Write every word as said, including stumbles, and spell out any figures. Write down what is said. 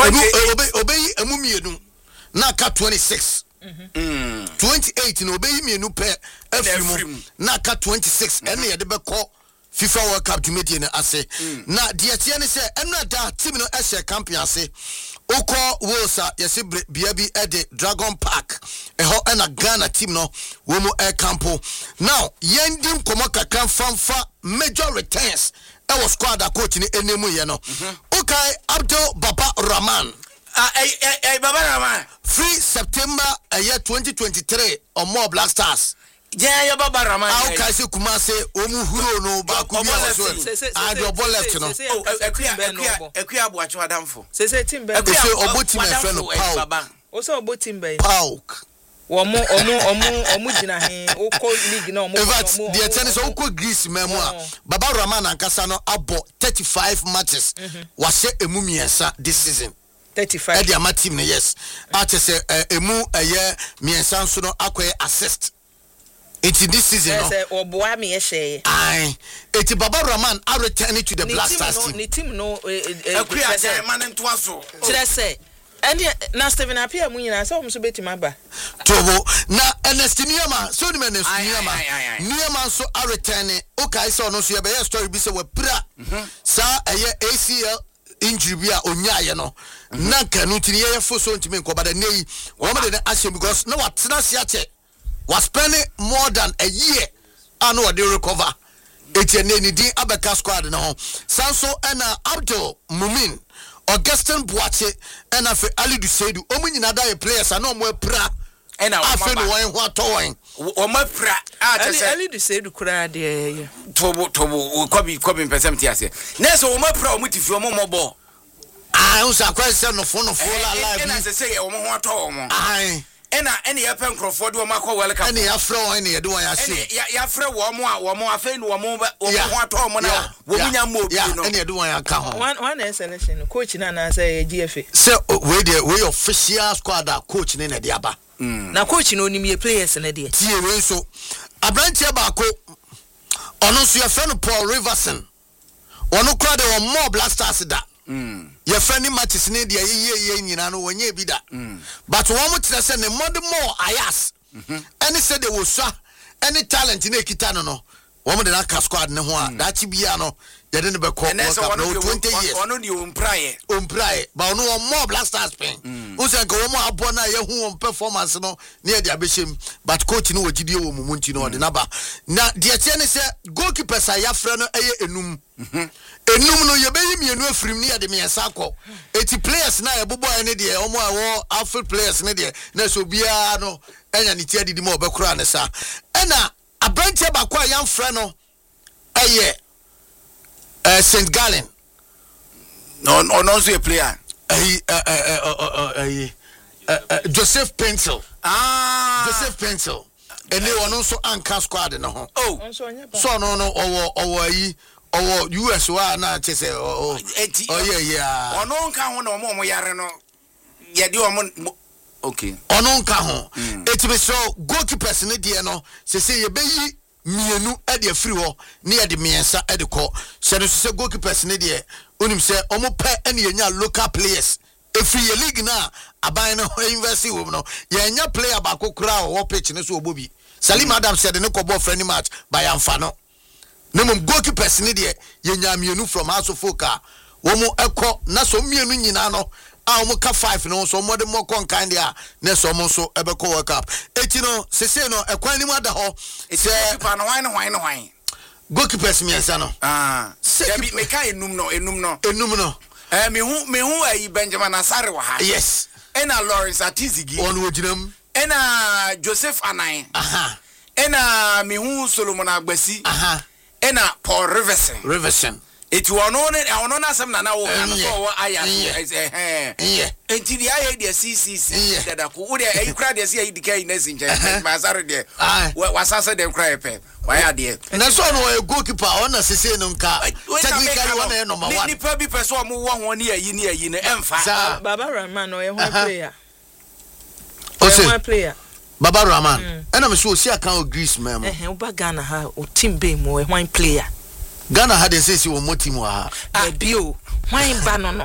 obey obey emu mienu na ka twenty-six mm twenty-eight no obey mienu pe afimu na ka twenty-six ene ye de beko FIFA World Cup dwumedie ne ase na de tie ne se enu da team no ehye champion ase Oko Wosa yesi bia bi e de Dragon Park eho ena Ghana team no wo mu air campo now yendim komo kakran famfa major returns e was squad a coach ni enemu ye no okay Abdul Baba Rahman ah eh eh Baba Rahman free September uh, year twenty twenty-three or more Black Stars yeah ya Baba Rahman ah okay se kuma se omu huro no ba ku bi so ah do ball left no oh ekuya ekuya ekuya aboacho adamfo se se team be se oboti me friend no Paul o se oboti be Paul Omo omo omo omo gina he oko league na omo omo the tennis oko Greece memo a Baba Rahman ankasa no abo thirty-five matches wase emu miensa this season thirty-five e dia ma team no yes a che se emu eye miensa so no akoye assist it this season no say oboa me ye shey ai it Baba Rahman are returning to the Black Stars team ni team no akuya say man nto aso kire say and na Stephen Apia mu nyina say o mso betima aba tobo na Ernest Niema so ni Ernest Niema Niema so are returning okay so no so ye be story bi say we pra sa eye A C L injury bi a onyaye no na kanu tini ye fo so ntimi nko bada nei wo me de action because no what na sia che was spending more than a year and what they recover etienne ni din abeka squad no sanso ena Abdul Mumin Augustin Boache ena fe Ali Duseidu omu nyina da players ana omo pra ena afi no wan ho atowon omo pra a che se Ali Duseidu kura de tobo tobo kobi kobi percent ase na so omo pra omo tifi omo mobo ah unsa kwese no fo no fo la live ena se se omo ho atowon ai ena ena ya pen croford wo makọ World Cup ena ya frɛ wɔn ena ya de wɔn ya se ena ya frɛ wo mo a wo mo afei no wo mo wo ho atɔ mo na wo nya mo bi no ena ya de wɔn ya ka ho one one selection coach na na say G F A say we dey we official squad a coach ne na de aba na coach no nim ye players na de tie we so abrantie ba ko ono so ya frɛ no Paul Riverson ono kra de wɔn more Black Stars da mm your friendly matches need the ye ye nyina no wonye bi da but one mo tire say ne mod more ayas any say they will swa any talent na ekita no no one mo de na ka squad ne ho a that bia no ye de ne be call no twenty years ono ni ompraye ompraye but ono one more Black Stars pen who say go mo abo na ye hu on performance no na ye de abeshem but coach no wogide wo mumunti no de na ba na de tie ne say goalkeeper say ya frɛ no eye enum enum no ye be yi mienu afrim ne ye de miensa akọ eti players na ye bobo ene de omo awo afro players ne de na so bia no enya ne tie didi mo obekura ne sa ena abrantie ba kwa yan frɛ no eye eh Saint Gallen no no no so a player eh eh eh Joseph Pencil ah Joseph Pencil ene wono so anka squad ne ho oh so no no owo owo ayi owo U S wa na chese oh oh yeah yeah ono nka ho na omo omo yare no ye de omo okay ono nka ho etibe so goalkeepers ne de no se se ye beyi mienu e de afiri ho ne ye de miensa e de ko se no se goalkeepers ne de onim se omo pe ene ye nya local players efiri ye league na aban no university wo no ye nya player ba kokura wo pitch ne so obobi Salim Adams said ne ko ball friendly match by amfa no nemum goalkeepers ne de ye nya mienu from House of Foka wo mo ekọ na so mienu nyina no a wo ka five no so mo de mo kon kan dia na so mo so ebekọ World Cup eti no sese no ekwan ni mu ada ho se goalkeeper no wan no wan no wan goalkeepers miensa no ah se bi me kai enum no enum no enum no eh me hu me hu ayi Benjamin Asare wa ha yes ena Lawrence Atizigi on woginam ena Joseph Anan aha ena me hu Solomon Agbasi aha ena Paul Riverson Riverson eti wono ne wono na asem na na wo kan so wo aya eh eh enti dia ya dia C C C dada ko wo dia ayi kra dia se ayi dikai na sinje ma Asare dia wasasa dem kra epe wa ya dia na so no e goalkeeper on na sese no nka technically one e number one ni pa bi person mo wo ho ne ayi ni ayi ne emfa Baba Rahman no e ho player o se player Baba Rahman ena me so osi aka o Greece memo eh o ba Ghana ha o team be mo e ho player Ghana had a say si wo mo team wa ha bio hwan ba no no